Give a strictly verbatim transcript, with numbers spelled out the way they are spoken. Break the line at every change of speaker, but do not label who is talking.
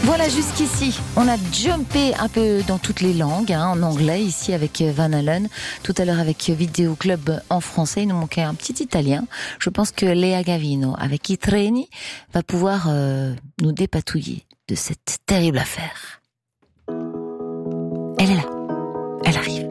Voilà, jusqu'ici, on a jumpé un peu dans toutes les langues, hein, en anglais, ici avec Van Halen, tout à l'heure avec Video Club en français, il nous manquait un petit italien. Je pense que Lea Gavino, avec I Treni, va pouvoir euh, nous dépatouiller de cette terrible affaire. Elle est là, elle arrive.